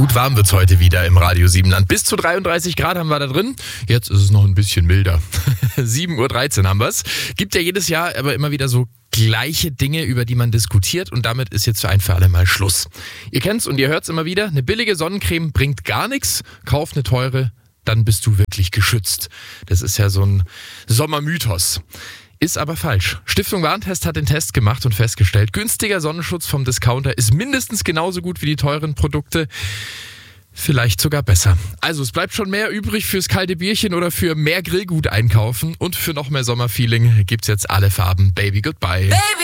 Gut warm wird's heute wieder im Radio Siebenland. Bis zu 33 Grad haben wir da drin. Jetzt ist es noch ein bisschen milder. 7:13 Uhr haben wir's. Gibt ja jedes Jahr aber immer wieder so gleiche Dinge, über die man diskutiert, und damit ist jetzt für ein für alle Mal Schluss. Ihr kennt's und ihr hört's immer wieder. Eine billige Sonnencreme bringt gar nichts. Kauf eine teure, dann bist du wirklich geschützt. Das ist ja so ein Sommermythos. Ist aber falsch. Stiftung Warentest hat den Test gemacht und festgestellt, günstiger Sonnenschutz vom Discounter ist mindestens genauso gut wie die teuren Produkte. Vielleicht sogar besser. Also es bleibt schon mehr übrig fürs kalte Bierchen oder für mehr Grillgut einkaufen. Und für noch mehr Sommerfeeling gibt's jetzt alle Farben Baby Goodbye. Baby.